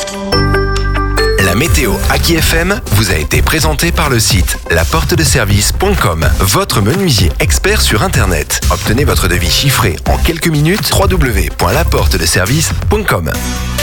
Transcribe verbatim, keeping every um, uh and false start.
La météo Aki F M vous a été présentée par le site la porte de service point com, votre menuisier expert sur Internet. Obtenez votre devis chiffré en quelques minutes. w w w point la porte de service point com.